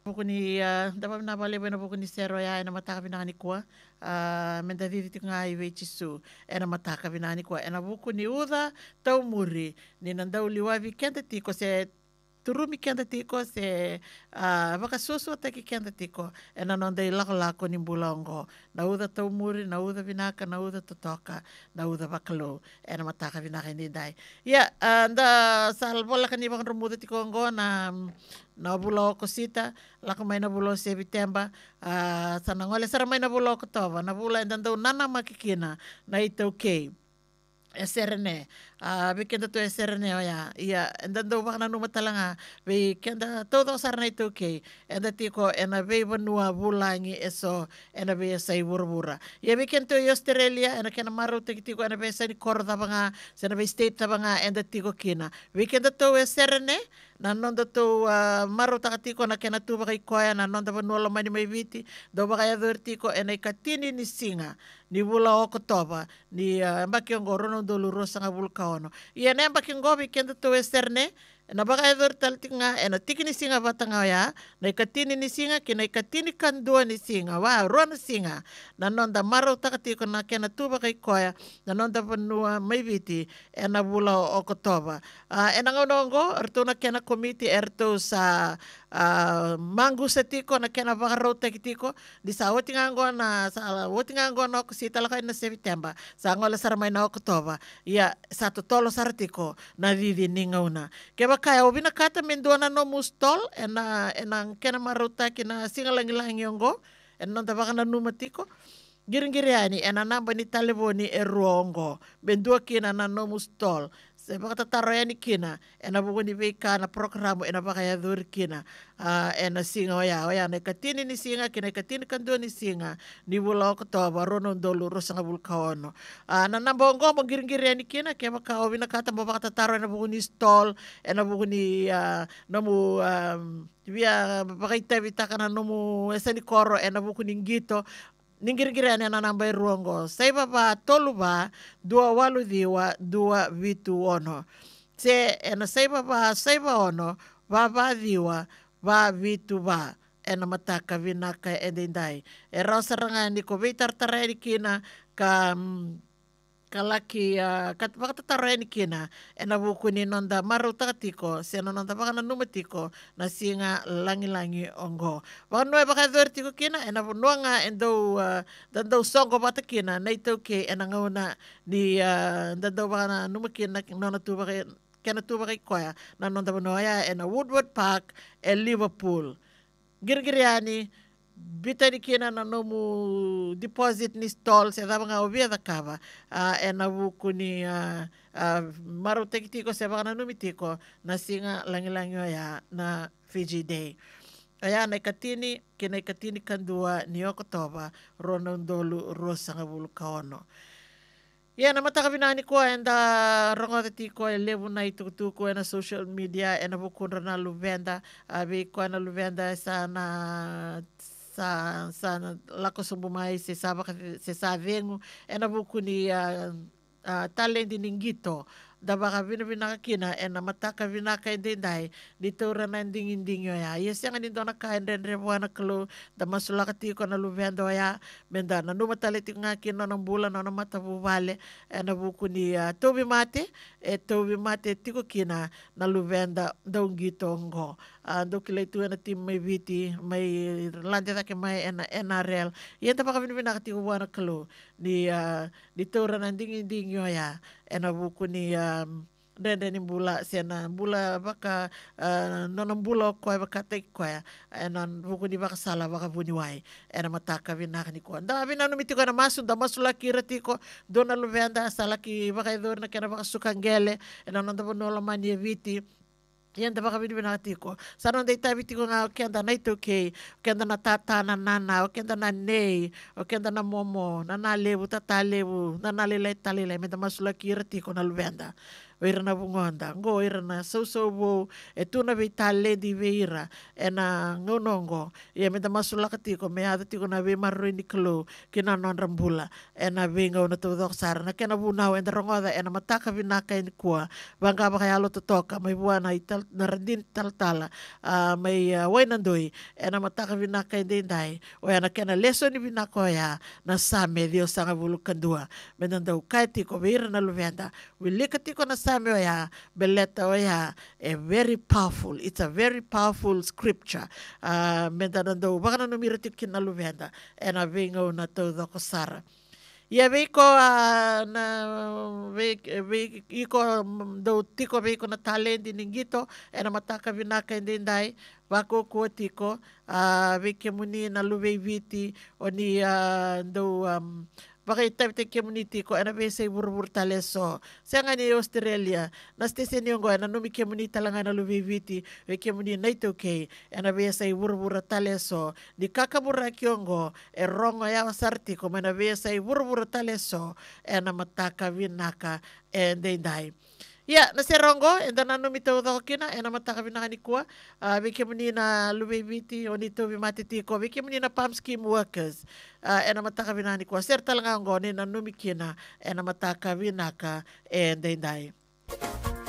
buku ni dapat na bali na buku ni Sero ya na mataka binani kwa menda didi nga iwe chisu ena mataka binani kwa ena buku ni uda tau muri ni nandau liwavi kenda tiko se turumi kenda tiko se baka susu ataki kenda tiko ena nonde lako lako ni bulongo na uda tau muri na uda binaka na uda totoka na uda bakalo ena mataka binaka ni dai ya anda sal bola kani baka rumuda tiko ngo na bulo ko sita lako may na bulo se bitemba sa nangole sara may na bulo ko tova na bula endando nana makikina na ito okay eserene bikenda to eserene oya ia endando bakna numa talanga be kenda todo sarna ito okay enda tiko ena be banua bulangi eso ena be sai burbura ia bikento i Australia ena kena maru tiko ena be sai korda banga sena be state banga enda tiko kina bikenda to eserene na nonda to maru takatiko na kena tu bakai koya na nonda banua mani mai viti do bakai adur tiko ena ikatini ni singa ni bula oko toba ni mbaki ngoro no dolu rosa nga bulkaono ia ne mbaki ngobi kenda to westerne na baka edor taltinga ena tikini singa batanga ya na ikatini ni singa kina ikatini kandua ni singa wa rona singa na nonda maro takatiko na kena tu baka ikoya na nonda banua mai viti ena bula oko toba ena ngonongo erto na kena komiti erto sa mangu setiko na kena baka rota kitiko di sa wotinga ngona sa wotinga ngona ko sita la na September sa ngola saramay na Oktoba ia sa totolo sartiko na didi ningauna keba kaya obina kata menduana no mustol ena kena maruta kina singalangi langi yongo en non tabaka na numatiko giring-giriani ena namba ni taleboni e ruongo bendua kina na no mustol se baka tataroya ni kina ena buku ni beka na programo ena baka ya dur kina ena singa oya na katini ni singa kina katini kandua ni singa ni bula ko to barono dolu rosanga bulkaono na nambongo mo giring-giring ni kina ke baka obina kata baka tataro ena buku ni stall ena buku ni nomu via baka itabita kana nomu esani koro ena buku ni ngito ninggir-giran na nambay ruongo say baba tolu ba dua walu diwa dua vitu ono se ena say baba say ba ono baba diwa ba vitu ba ena mataka vinaka edindai era saranga ni ko vitar tarani kina ka kalaki kat baka tatarani kina ena buku ni nonda maru takatiko se nonda baka na numatiko na singa langi-langi ongo baka noy baka tiko kina ena nuanga endo dando songo bata kina na ito ke ena ngauna ni dando baka na numakina nona tu baka kena tu baka koya na nonda banoya ena Woodward Park e Liverpool girgiriani bita di kina na nomu deposit ni stall se daba nga obia da kava ena buku ni maru tekitiko se baka na numitiko na singa langi-langi ya na Fiji Day aya na ikatini kina ikatini kandua ni Oktoba rono dolu rosa nga bulu kaono ya na mataka binani ko enda rongo tiko e levu na itukutuku ena social media ena buku na luvenda abi ko na luvenda sa lako sumbumai se saba se savengu ena buku ni talenti ningito da baka vina kina ena mataka vina ka indai di tora na dingin ya yes yang ni dona ka enden rebuana kelo da masula katiko na luvendo ya benda na numa talenti nga kina na bulan na mata buvale ena buku ni tobi mate tiko kina na luvenda da ungito ngo do kile tu ena tim mai viti mai lande ta ke mai ena NRL yenta baka vina katiko buana kelo di tora na dingin ya ena buku ni dende ni bula sena bula baka nonam bula ko baka tek ko ena buku ni baka sala baka buni wai ena mataka vina ni ko da vina no mitiko na masu da masula kirati ko dona luvenda sala ki baka idor na kena baka sukangele ena nonda bonola mani viti yanda baka bini tiko sanon dei tabi tiko nga kenda na ito kenda na tata na nana o kenda na nei o kenda na momo na lebu tata lebu na nalilay talilay meda masula kira tiko na luvenda o ira na vungonda ngo ira na so wo e tuna ve talendi ve ira e na ngonongo ia me tamasula tiko me ada tiko na ve marro ni klo kina non rambula e na ve ngau na tu sara na kena vunau e na rongoda e na mataka vinaka ni kua vanga ba alo totoka mai buana i na randin tala mai wainandoi e na mataka vinaka i dai o e na kena leso ni vinaka ya na same dio sanga vulu kandua me nandau kai tiko ve ira na luvenda wilika tiko na same o ya beleta o ya a very powerful, it's a very powerful scripture me nandau baka na numira tiko kina luvenda e na venga o na tau doko sara. Ia veiko na veiko do tiko veiko na talenti ningito e na mataka vinaka indai vako ko tiko veke muni na luve viti o ni do Baka te community ko ana vese burbur taleso. Sanga ni Australia na stesen yung na numi community talanga na luviviti ve community na ito kay ana vese burbur taleso di kakabura kyongo e rongo ya sarti ko mana vese burbur taleso e na mataka vinaka e dai. Ya, na serongo, and then ano mito daw kina, and namataka vinakanikuwa, vike muni na lubibiti, o nito vimatitiko, vike muni na palm scheme workers, and namataka vinakanikuwa, ser talaga ang goni na numikina, and namataka vinaka, and dai.